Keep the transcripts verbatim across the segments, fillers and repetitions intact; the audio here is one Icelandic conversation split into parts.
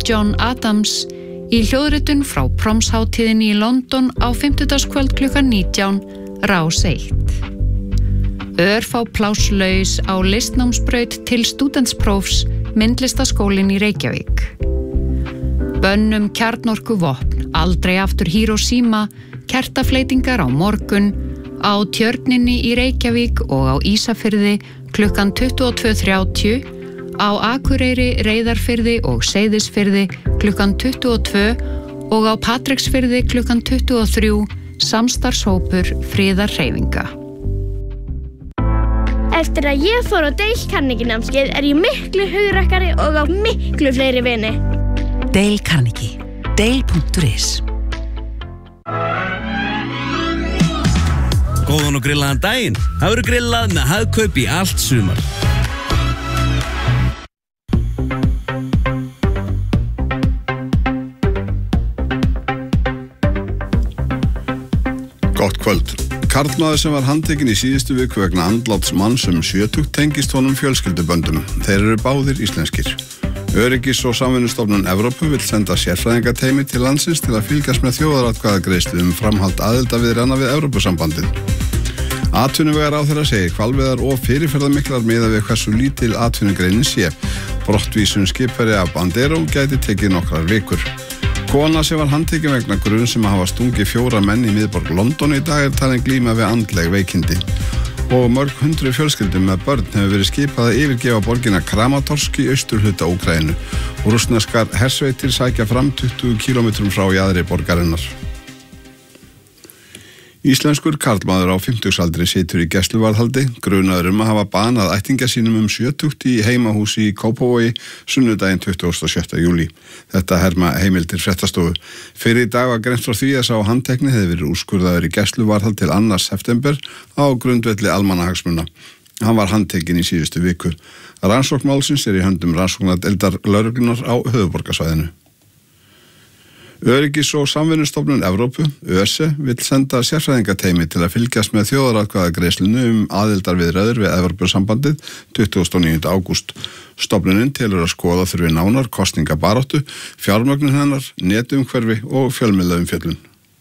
John Adams í hljóðritun frá Promshátíðinni í London á fimmtudagskvöld klukkan nítján, Rás eitt. Örfá plásslaus á listnámsbraut til stúdentsprófs, myndlistaskólinn í Reykjavík. Bönnum kjarnorkuvopn, aldrei aftur Hiroshima, kertafleytingar á morgun, á Tjörninni í Reykjavík og á Ísafirði klukkan tuttugu og tvö þrjátíu, á Akureyri, Reyðarfirði og Seyðisfirði klukkan tuttugu og tvö og á Patreksfirði klukkan tuttugu og þrjú, samstarfshópur friðarhreyfinga. Eftir að ég fór á Dale Carnegie námskeið er ég miklu hugrakkari og á miklu fleiri vini. Dale Carnegie. Dale punktur is. Góðan og grillaðan daginn. Það verður grillað með Hagkaup í allt sumar. Gott kvöld. Karlmaður sem var handtekinn í síðustu viku vegna andláts manns um sjötugt tengist honum fjölskylduböndum. Þeir eru báðir íslenskir. Öryggis- og samvinnustofnun Evrópu vill senda sérfræðingateymi til landsins til að fylgjast með þjóðaratkvæðagreiðslu um framhald aðildarviðræðna við Evrópusambandið. Atvinnuvegaráðherra segir hvalveiðar og fyrirferðarmiklar miðað við hversu lítil atvinnugreinin sé. Brottvísun skipverja af Bandero gæti tekið nokkrar vikur. Kona sem var handtekin vegna grun sem að hafa stungið fjóra menn í miðborg London í dag er talin glíma við andleg veikindi. Og mörg hundruð fjölskyldum með börn hefur verið skipað að yfirgefa borgina Kramatorsk í austurhluta Úkraínu og rússneskar hersveitir sækja fram tuttugu kílómetrum frá jaðri borgarinnar. Íslenskur karlmaður á fimmtugsaldri situr í gæsluvarðhaldi, grunaður um að hafa banað ættingja sínum um sjötugt í heimahúsi í Kópavogi sunnudaginn tuttugasta og sjötta júlí. Þetta herma heimildir fréttastofu. Fyrir í dag var greint frá því að sá handtekni hefði verið úrskurðaður í gæsluvarðhald til annars september á grundvelli almannahagsmuna. Hann var handtekinn í síðustu viku. Rannsókn málsins er í höndum rannsóknardeildar lögreglunnar á höfuðborgarsvæðinu. Öryggis- og samvinnustofnun Evrópu, ÖSE, vill senda sérfræðingateymi til að fylgjast með þjóðaratkvæðagreiðslunni um aðildarviðræður við Evrópusambandið tuttugasta og níunda ágúst. Stofnunin telur að skoða þurfi nánar kosningabaráttu, fjármögnun hennar, netumhverfi og fjölmiðlaumfjöllun.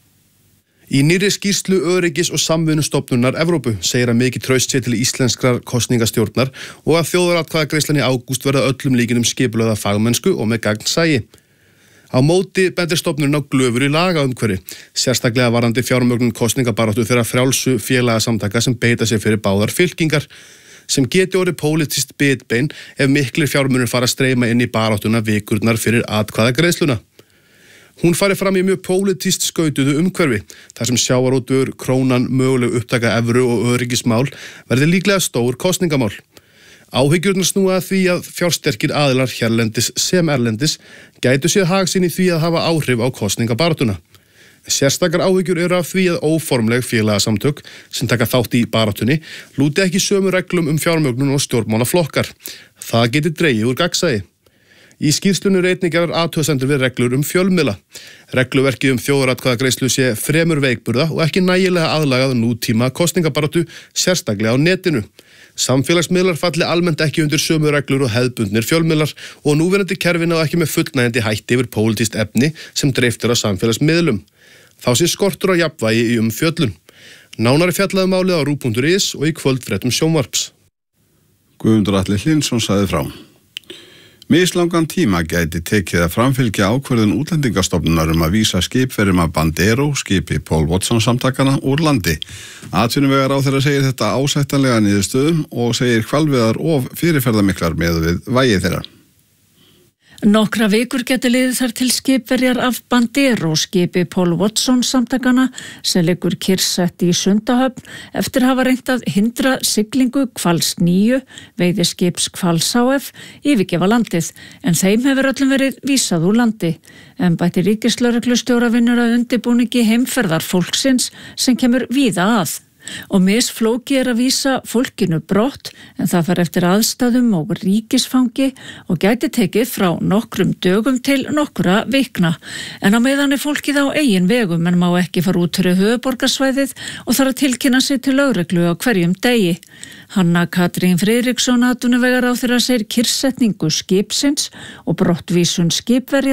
Í nýrri skýrslu Öryggis- og samvinnustofnunar Evrópu segir að mikið traust sé til íslenskrar kosningastjórnar og að þjóðaratkvæðagreiðslan í ágúst verða öllum líkinum skipulagða fagmennsku og með gagnsæi. Á móti bendir stofnunin á glöfur í lagaumhverfi, sérstaklega varðandi fjármögnun kosningabaráttu þeirra frjálsu félagasamtaka sem beita sér fyrir báðar fylkingar, sem geti orðið pólitískt bitbein ef miklir fjármunir fara að streyma inn í baráttuna vikurnar fyrir atkvæðagreiðsluna. Hún fari fram í mjög pólitískt skautuðu umhverfi, þar sem sjávarútvegur, krónan, möguleg upptaka evru og öryggismál verði líklega stór kosningamál. Áhyggjurnar snúa að því að fjársterkir aðilar hérlendis sem erlendis gætu séð hag sinn í því að hafa áhrif á kosningabaráttuna. Sérstakar áhyggjur eru af því að óformleg félagasamtök sem taka þátt í baráttunni lúti ekki sömu reglum um fjármögnun og stjórnmálaflokkar. Það geti dregið úr gagnsæi. Í skýrslunni eru einnig gerðar athugasemdir við reglur um fjölmiðla. Regluverkið um þjóðaratkvæðagreiðslu sé fremur veikburða og ekki nægilega aðlagað nútíma kosningabaráttu, sérstaklega á netinu. Samfélagsmiðlar falli almennt ekki undir sömu reglur og hefðbundnir fjölmiðlar og núverandi kerfin á ekki með fullnægjandi hætti yfir pólitískt efni sem dreiftir á samfélagsmiðlum. Þá sé skortur á jafnvægi í umfjöllun. Nánari fjallaði málið á rúv punktur is og í kvöldfréttum sjónvarps. Guðmundur Atli Hlynsson sagði frá. Mislangan tíma gæti tekið að framfylgja ákvörðun útlendingastofnunar um að vísa skipverjum af Bandero, skipi Paul Watson samtakana, úr landi. Atvinnuvegaráðherra segir þetta ásættanlega niðurstöðum og segir hvalveiðar of fyrirferðarmiklar með við vægi þeirra. Nokkra vikur geti liðið þar til skipverjar af Bandero skipi Paul Watson samtakana sem liggur kyrrsett í Sundahöfn eftir hafa reynt að hindra siglingu Hvals níu, veiðiskips Hvals H F, yfirgefa landið, en þeim hefur öllum verið vísað úr landi. Embætti ríkislögreglustjóra vinnur að undirbúningi heimferðar fólksins sem kemur víða að. Og misflóki er að vísa fólkinu brott en það fer eftir aðstæðum og ríkisfangi og gæti tekið frá nokkrum dögum til nokkura vikna. En á meðan er fólkið á eigin vegum en má ekki fara út fyrir höfuðborgarsvæðið og þarf að tilkynna sig til lögreglu á hverjum degi. Hanna Katrín Friðriksson atvinnuvegaráðherra segir kyrrsetningu skipsins og brottvísun skipverja